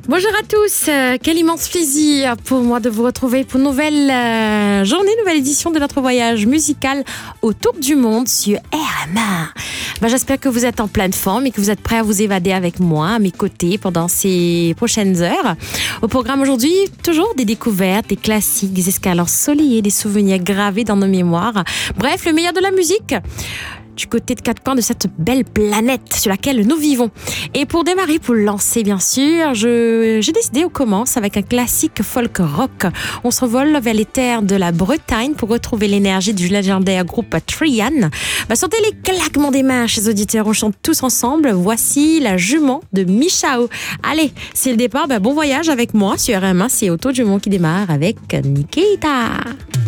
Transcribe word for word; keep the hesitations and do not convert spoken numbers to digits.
Bonjour à tous, euh, quel immense plaisir pour moi de vous retrouver pour une nouvelle euh, journée, nouvelle édition de notre voyage musical autour du monde sur R M A. Ben, j'espère que vous êtes en pleine forme et que vous êtes prêts à vous évader avec moi, à mes côtés, pendant ces prochaines heures. Au programme aujourd'hui, toujours des découvertes, des classiques, des escales ensoleillées, des souvenirs gravés dans nos mémoires. Bref, le meilleur de la musique du côté de quatre coins de cette belle planète sur laquelle nous vivons. Et pour démarrer, pour lancer bien sûr, je, j'ai décidé on commence avec un classique folk rock. On s'envole vers les terres de la Bretagne pour retrouver l'énergie du légendaire groupe Trian. Bah, sentez les claquements des mains chez les auditeurs, on chante tous ensemble. Voici la jument de Michao. Allez, c'est le départ, bah, bon voyage avec moi sur R M A, c'est Auto Jument qui démarre avec Nikita.